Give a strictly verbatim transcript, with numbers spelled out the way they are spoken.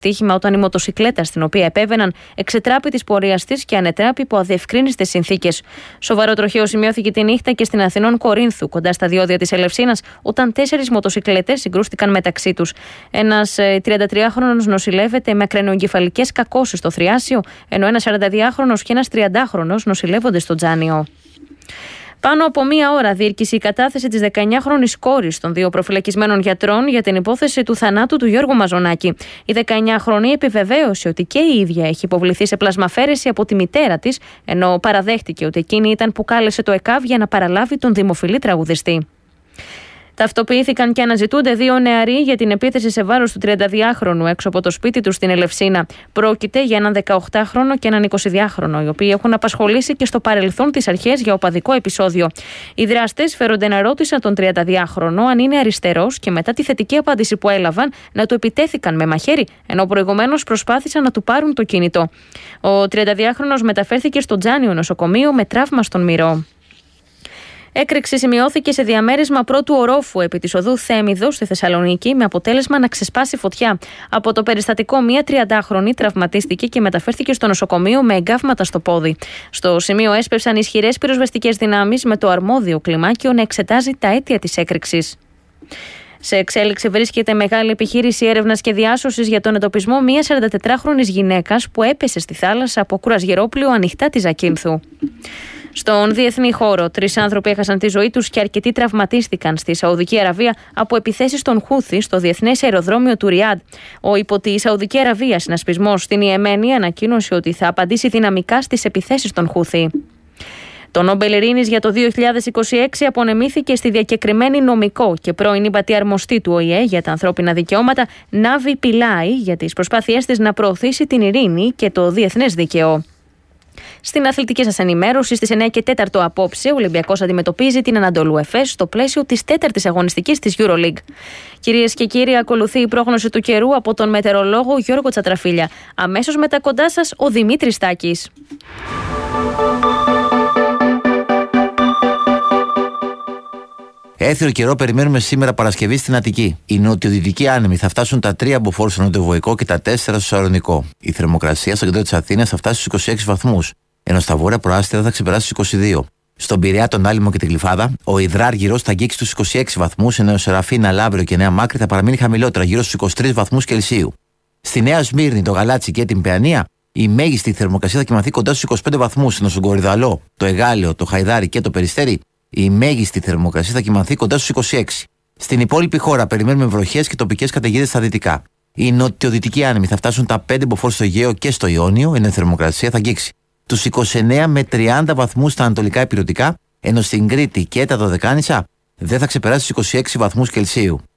Τύχημα όταν η μοτοσικλέτα στην οποία επέβαιναν εξετράπη της πορείας της και ανετράπη υπό αδιευκρίνιστες συνθήκες. Σοβαρό τροχαίο σημειώθηκε τη νύχτα και στην Αθηνών Κορίνθου, κοντά στα διόδια της Ελευσίνας, όταν τέσσερις μοτοσικλέτες συγκρούστηκαν μεταξύ τους. Ένας τριαντατριάχρονος νοσηλεύεται με ακρενοεγκεφαλικές κακώσεις στο θριάσιο, ενώ ένας σαρανταδυάχρονος και ένας τριαντάχρονος νοσηλεύονται στο Τζάνιο. Πάνω από μία ώρα διήρκησε η κατάθεση της δεκαεννιάχρονης κόρης των δύο προφυλακισμένων γιατρών για την υπόθεση του θανάτου του Γιώργου Μαζονάκη. Η δεκαεννιάχρονη επιβεβαίωσε ότι και η ίδια έχει υποβληθεί σε πλασμαφέρεση από τη μητέρα της, ενώ παραδέχτηκε ότι εκείνη ήταν που κάλεσε το ΕΚΑΒ για να παραλάβει τον δημοφιλή τραγουδιστή. Ταυτοποιήθηκαν και αναζητούνται δύο νεαροί για την επίθεση σε βάρος του τριανταδυάχρονου έξω από το σπίτι του στην Ελευσίνα. Πρόκειται για έναν δεκαοκτάχρονο και έναν εικοσιδυάχρονο, οι οποίοι έχουν απασχολήσει και στο παρελθόν τις αρχές για οπαδικό επεισόδιο. Οι δράστες φέρονται να ρώτησαν τον τριανταδυάχρονο αν είναι αριστερός και μετά τη θετική απάντηση που έλαβαν να του επιτέθηκαν με μαχαίρι, ενώ προηγουμένως προσπάθησαν να του πάρουν το κινητό. Ο τριανταδυάχρονος μεταφέρθηκε στο Τζάνιο νοσοκομείο με τραύμα στον μυρό. Έκρηξη σημειώθηκε σε διαμέρισμα πρώτου ορόφου επί της οδού Θέμιδος στη Θεσσαλονίκη, με αποτέλεσμα να ξεσπάσει φωτιά. Από το περιστατικό, μία τριαντάχρονη τραυματίστηκε και μεταφέρθηκε στο νοσοκομείο με εγκάβματα στο πόδι. Στο σημείο έσπευσαν ισχυρές πυροσβεστικές δυνάμεις, με το αρμόδιο κλιμάκιο να εξετάζει τα αίτια της έκρηξης. Σε εξέλιξη βρίσκεται μεγάλη επιχείρηση έρευνας και διάσωσης για τον εντοπισμό μιας σαραντατετράχρονης γυναίκας που έπεσε στη θάλασσα από κουρασγερόπλοιο ανοιχτά της Ζακίνθου. Στον διεθνή χώρο, τρεις άνθρωποι έχασαν τη ζωή τους και αρκετοί τραυματίστηκαν στη Σαουδική Αραβία από επιθέσεις των Χούθι στο διεθνές αεροδρόμιο του Ριάντ. Ο υπό τη Σαουδική Αραβία συνασπισμός στην Ιεμένη ανακοίνωσε ότι θα απαντήσει δυναμικά στις επιθέσεις των Χούθι. Το Νόμπελ Ειρήνης για το δύο χιλιάδες είκοσι έξι απονεμήθηκε στη διακεκριμένη νομικό και πρώην ύπατη αρμοστή του Ο Η Ε για τα ανθρώπινα δικαιώματα Νάβη Πιλάη για τις προσπάθειές της να προωθήσει την ειρήνη και το διεθνές δίκαιο. Στην αθλητική σας ενημέρωση, στις εννιά και τέσσερα απόψε, ο Ολυμπιακός αντιμετωπίζει την Ανατολού Εφές στο πλαίσιο της τέταρτης αγωνιστικής της EuroLeague. Κυρίες και κύριοι, ακολουθεί η πρόγνωση του καιρού από τον μετεωρολόγο Γιώργο Τσατραφίλια. Αμέσως μετά κοντά σας ο Δημήτρης Τάκης. Έθριο καιρό περιμένουμε σήμερα Παρασκευή στην Αττική. Οι νοτιοδυτικοί άνεμοι θα φτάσουν τα τρία μποφόρ στο νοτιοβοϊκό και τα τέσσερα στο Σαλονικό. Η θερμοκρασία στο κέντρο της Αθήνας θα φτάσει στους είκοσι έξι βαθμούς, ενώ στα βόρεια προάστια θα ξεπεράσει στους είκοσι δύο. Στον Πειραιά, τον Άλυμο και την Γλυφάδα, ο υδράργυρος θα αγγίξει στους είκοσι έξι βαθμούς, ενώ ο Σεραφίνα, Λαύριο και Νέα Μάκρη θα παραμείνει χαμηλότερα, γύρω στους είκοσι τρεις βαθμούς Κελσίου. Στη Νέα Σμύρνη, το Γαλάτσι και την Παιανία, η μέγιστη θερμοκρασία θα κοιμαθεί κοντά στους είκοσι πέντε βαθμούς, ενώ στον Κορυδαλό, το Εγάλεο, το Χαϊδάρι και το Περιστέρι, η μέγιστη θερμοκρασία θα κοιμαθεί κοντά στους είκοσι έξι. Στην υπόλοιπη χώρα περιμένουμε βροχές και τοπικές καταιγίδες στα δυτικά. Οι νοτιοδυτικοί άνεμοι θα φτάσουν τα πέντε μποφόρ στο Αιγαίο και στο Ιόνιο, ενώ η θερμοκρασία θα αγγίξει τους είκοσι εννέα με τριάντα βαθμούς στα ανατολικά ηπειρωτικά, ενώ στην Κρήτη και τα Δωδεκάνησα δεν θα ξεπεράσει τους είκοσι έξι βαθμούς Κελσίου.